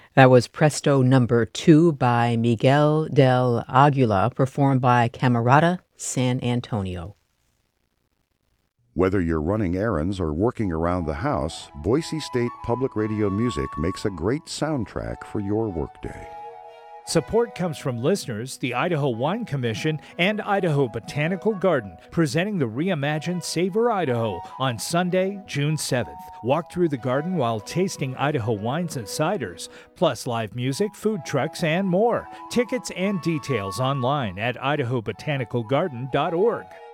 That was Presto Number 2 by Miguel del Aguila, performed by Camerata San Antonio. Whether you're running errands or working around the house, Boise State Public Radio music makes a great soundtrack for your workday. Support comes from listeners, the Idaho Wine Commission, and Idaho Botanical Garden, presenting the reimagined Savor Idaho on Sunday, June 7th. Walk through the garden while tasting Idaho wines and ciders, plus live music, food trucks, and more. Tickets and details online at idahobotanicalgarden.org.